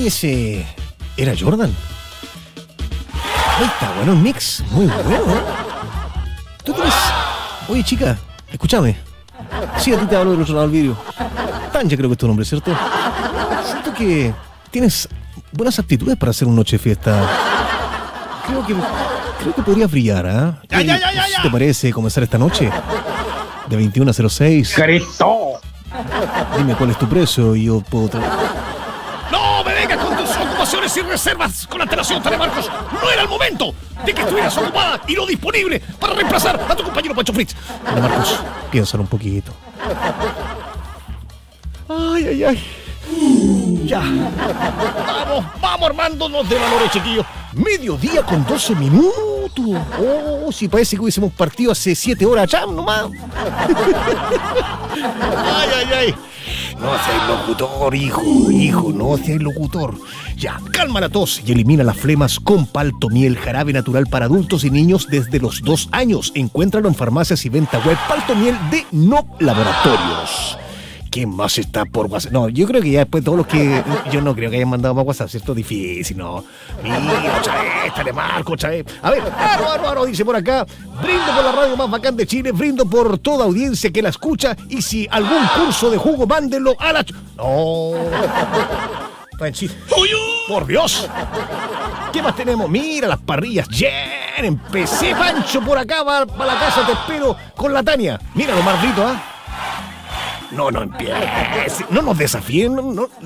Oye, ese... ¿Era Jordan? Ahí está, bueno, un mix muy bueno, ¿eh? Tú tienes... Oye, chica, escúchame. Sí, a ti te hablo del otro lado del vidrio. Tanja creo que es tu nombre, ¿cierto? Siento que tienes buenas aptitudes para hacer un noche de fiesta. Creo que podrías brillar, ¿ah? Ya. ¿Te parece comenzar esta noche? De 21 a 06. ¡Cristo! Dime cuál es tu precio y yo puedo... ¡No me vengas con tus ocupaciones y reservas con antelación, Tania Marcos! ¡No era el momento de que estuvieras ocupada y no disponible para reemplazar a tu compañero Pancho Fritz! Tania Marcos, piénsalo un poquito. Ay. Ya. Vamos armándonos de valores, chiquillos. Mediodía con 12 minutos. Oh, si parece que hubiésemos partido hace 7 horas ya nomás. Ay. No seas locutor, hijo, no seas locutor. Ya, calma la tos y elimina las flemas con Paltomiel, jarabe natural para adultos y niños desde los 2 años. Encuéntralo en farmacias y venta web. Paltomiel de No Laboratorios. ¿Quién más está por WhatsApp? No, yo creo que ya después todos los que... Yo no creo que hayan mandado más WhatsApp, ¿cierto? Difícil, no. Mira, Chávez, Tania Marcos, Chávez. A ver, Aro, dice por acá. Brindo por la radio más bacán de Chile, brindo por toda audiencia que la escucha y si algún curso de jugo, mándenlo a la... No. Por Dios. ¿Qué más tenemos? Mira las parrillas. Empecé, Pancho, por acá, para la casa, te espero con la Tania. Mira lo más rito, ¿ah? No empieces. No nos desafíen, no.